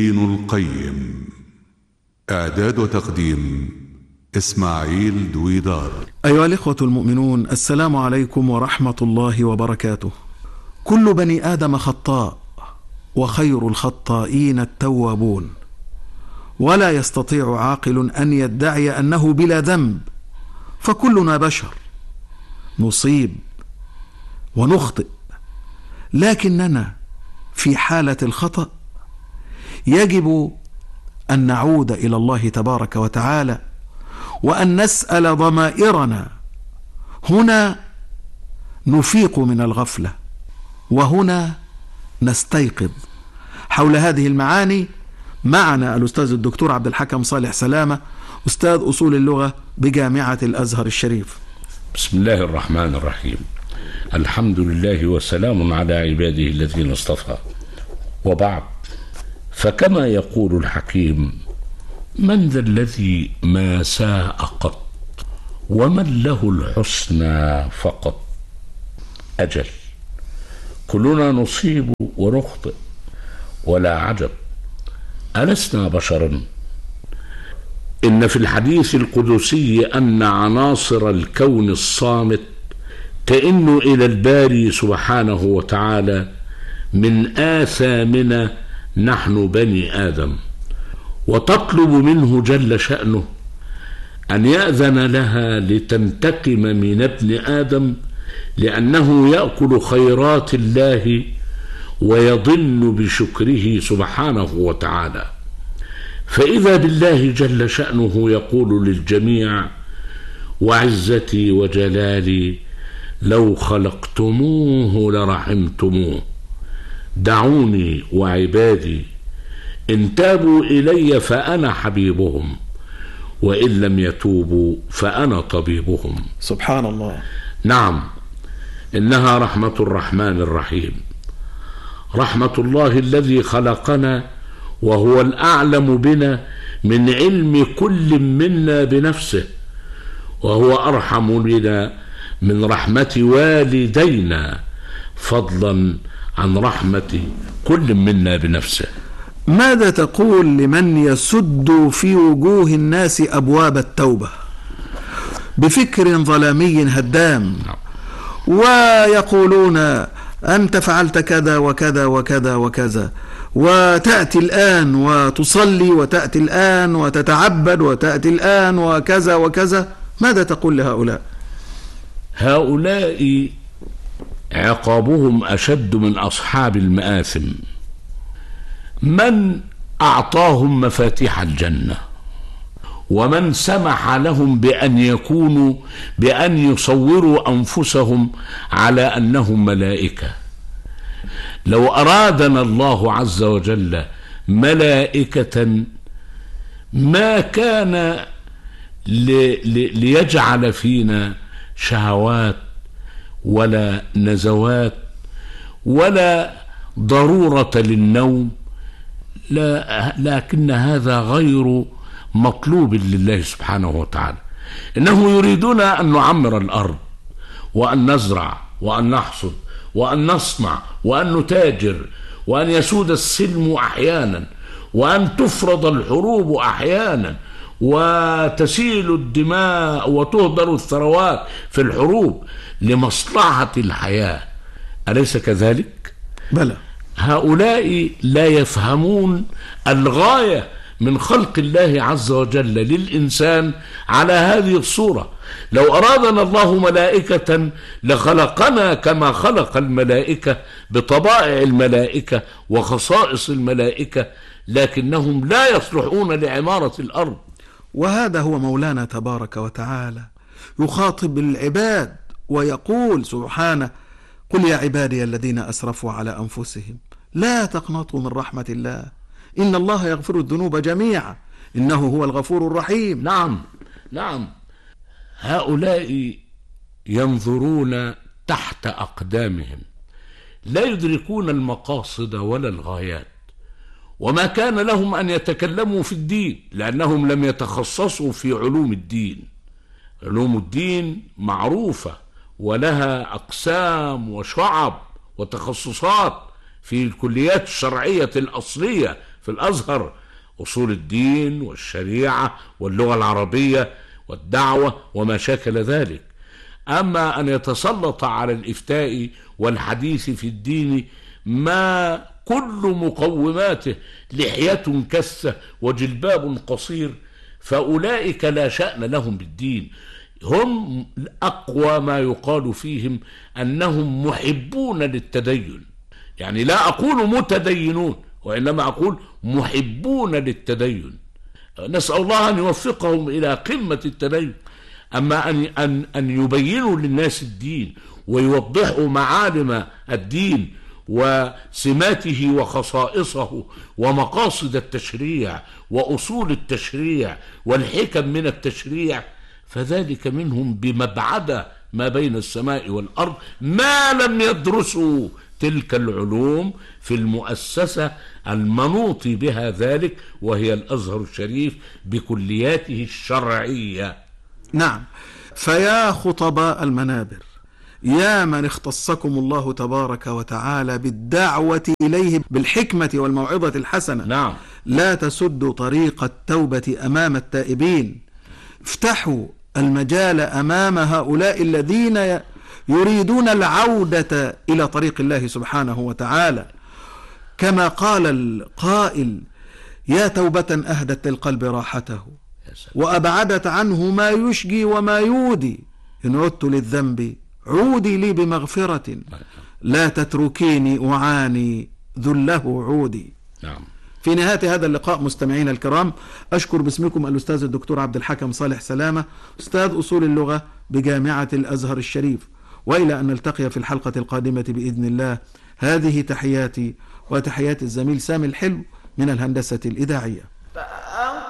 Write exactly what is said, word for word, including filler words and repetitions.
ابن القيم. إعداد وتقديم إسماعيل دويدار. أيها الإخوة المؤمنون، السلام عليكم ورحمة الله وبركاته. كل بني آدم خطاء، وخير الخطائين التوابون، ولا يستطيع عاقل أن يدعي أنه بلا ذنب، فكلنا بشر نصيب ونخطئ، لكننا في حالة الخطأ يجب أن نعود إلى الله تبارك وتعالى وأن نسأل ضمائرنا. هنا نفيق من الغفلة، وهنا نستيقظ. حول هذه المعاني معنا الأستاذ الدكتور عبد الحكم صالح سلامة، أستاذ أصول اللغة بجامعة الأزهر الشريف. بسم الله الرحمن الرحيم. الحمد لله وسلام على عباده الذين اصطفى، وبعد، فكما يقول الحكيم: من ذا الذي ما ساء قط، ومن له الحسنى فقط. أجل، كلنا نصيب ونخطئ، ولا عجب، ألسنا بشرا؟ إن في الحديث القدسي أن عناصر الكون الصامت تئن إلى الباري سبحانه وتعالى من آثامنا نحن بني آدم، وتطلب منه جل شأنه أن يأذن لها لتنتقم من ابن آدم، لأنه يأكل خيرات الله ويضن بشكره سبحانه وتعالى. فإذا بالله جل شأنه يقول للجميع: وعزتي وجلالي لو خلقتموه لرحمتموه، دعوني وعبادي إن تابوا إلي فأنا حبيبهم، وإن لم يتوبوا فأنا طبيبهم. سبحان الله. نعم، إنها رحمة الرحمن الرحيم، رحمة الله الذي خلقنا وهو الأعلم بنا من علم كل منا بنفسه، وهو أرحم بنا من رحمة والدينا، فضلا عن رحمة كل منا بنفسه. ماذا تقول لمن يسد في وجوه الناس أبواب التوبة بفكر ظلامي هدام، ويقولون: أنت فعلت كذا وكذا وكذا وكذا، وتأتي الآن وتصلي، وتأتي الآن وتتعبد، وتأتي الآن وكذا وكذا؟ ماذا تقول لهؤلاء؟ هؤلاء عقابهم أشد من أصحاب المآثم. من أعطاهم مفاتيح الجنة، ومن سمح لهم بأن يكونوا بأن يصوروا أنفسهم على أنهم ملائكة. لو أرادنا الله عز وجل ملائكة ما كان ليجعل فينا شهوات ولا نزوات ولا ضرورة للنوم، لا، لكن هذا غير مطلوب لله سبحانه وتعالى. إنه يريدون أن نعمر الأرض، وأن نزرع، وأن نحصد، وأن نصنع، وأن نتاجر، وأن يسود السلم أحيانا، وأن تفرض الحروب أحيانا، وتسيل الدماء وتهدر الثروات في الحروب لمصلحة الحياة. أليس كذلك؟ بلى. هؤلاء لا يفهمون الغاية من خلق الله عز وجل للإنسان على هذه الصورة. لو أرادنا الله ملائكة لخلقنا كما خلق الملائكة، بطبائع الملائكة وخصائص الملائكة، لكنهم لا يصلحون لعمارة الأرض. وهذا هو مولانا تبارك وتعالى يخاطب العباد ويقول سبحانه: قل يا عبادي الذين أسرفوا على أنفسهم لا تقنطوا من رحمة الله إن الله يغفر الذنوب جميعا إنه هو الغفور الرحيم. نعم نعم، هؤلاء ينظرون تحت أقدامهم، لا يدركون المقاصد ولا الغايات، وما كان لهم أن يتكلموا في الدين لأنهم لم يتخصصوا في علوم الدين. علوم الدين معروفة ولها أقسام وشعب وتخصصات في الكليات الشرعية الأصلية في الأزهر أصول الدين والشريعة واللغة العربية والدعوة وما شاكل ذلك. أما أن يتسلط على الإفتاء والحديث في الدين ما كل مقوماته لحية كثة وجلباب قصير، فأولئك لا شأن لهم بالدين. هم أقوى ما يقال فيهم أنهم محبون للتدين، يعني لا أقول متدينون وإنما أقول محبون للتدين. نسأل الله أن يوفقهم إلى قمة التدين. أما أن أن أن يبينوا للناس الدين ويوضحوا معالم الدين وسماته وخصائصه ومقاصد التشريع وأصول التشريع والحكم من التشريع، فذلك منهم بمبعد ما بين السماء والأرض، ما لم يدرسوا تلك العلوم في المؤسسة المنوط بها ذلك، وهي الأزهر الشريف بكلياته الشرعية. نعم، فيا خطباء المنابر، يا من اختصكم الله تبارك وتعالى بالدعوة إليه بالحكمة والموعظة الحسنة، نعم، لا تسدوا طريق التوبة أمام التائبين، افتحوا المجال أمام هؤلاء الذين يريدون العودة إلى طريق الله سبحانه وتعالى، كما قال القائل: يا توبة أهدت للقلب راحته وأبعدت عنه ما يشجي وما يودي، إن عدت للذنب عودي لي بمغفرة، لا تتركيني أعاني ذله عودي. نعم. في نهاية هذا اللقاء مستمعينا الكرام، أشكر باسمكم الأستاذ الدكتور عبد الحكم صالح سلامة، أستاذ أصول اللغة بجامعة الأزهر الشريف، وإلى أن نلتقي في الحلقة القادمة بإذن الله. هذه تحياتي وتحيات الزميل سامي الحلو من الهندسة الإذاعية.